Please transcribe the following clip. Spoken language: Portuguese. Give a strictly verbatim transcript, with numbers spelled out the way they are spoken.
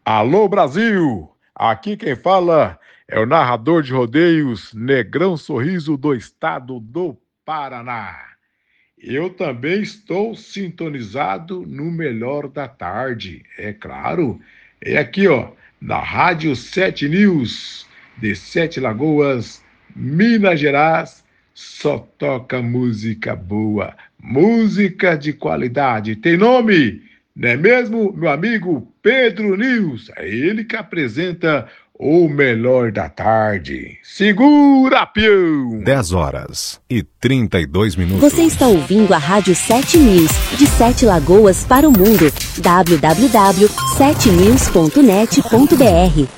Alô, Brasil! Aqui quem fala é o narrador de rodeios Negrão Sorriso do estado do Paraná. Eu também estou sintonizado no Melhor da Tarde, é claro. É aqui, ó, na Rádio Sete News, de Sete Lagoas, Minas Gerais. Só toca música boa, música de qualidade. Tem nome? Não é mesmo, meu amigo Pedro News? É ele que apresenta o Melhor da Tarde. Segura, peão! dez horas e trinta e dois minutos. Você está ouvindo a Rádio Sete News, de Sete Lagoas para o mundo. w w w ponto sete news ponto net ponto b r